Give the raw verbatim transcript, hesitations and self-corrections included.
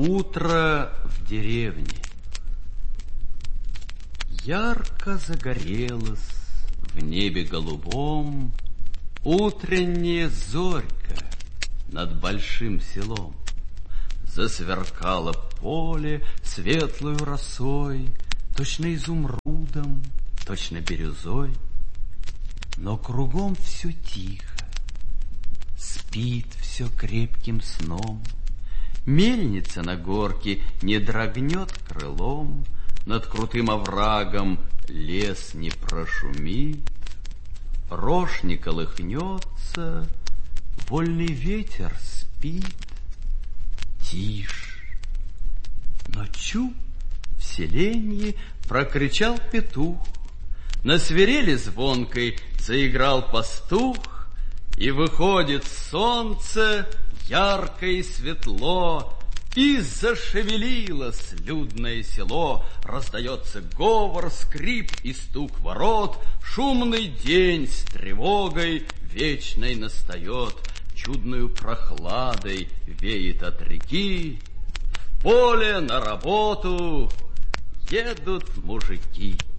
Утро в деревне. Ярко загорелась в небе голубом утренняя зорька над большим селом. Засверкало поле светлою росой, точно изумрудом, точно бирюзой. Но кругом все тихо, спит все крепким сном. Мельница на горке не дрогнет крылом, над крутым оврагом лес не прошумит, рожь не колыхнется, вольный ветер спит. Тишь. Но чу, в селенье прокричал петух, на свирели звонкой заиграл пастух, и выходит солнце ярко и светло, и зашевелилось людное село. Раздается говор, скрип и стук ворот. Шумный день с тревогой вечной настает, чудную прохладой веет от реки. В поле на работу едут мужики.